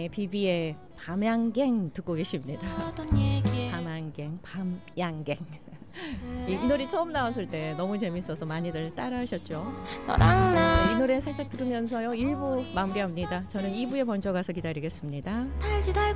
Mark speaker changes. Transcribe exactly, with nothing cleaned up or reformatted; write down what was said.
Speaker 1: 네, 비비의 밤양갱 듣고 계십니다. 밤양갱, 밤양갱. 이, 이 노래 처음 나왔을 때 너무 재밌어서 많이들 따라하셨죠. 네, 이 노래 살짝 들으면서요 일 부 마무리합니다. 저는 이 부에 먼저 가서 기다리겠습니다.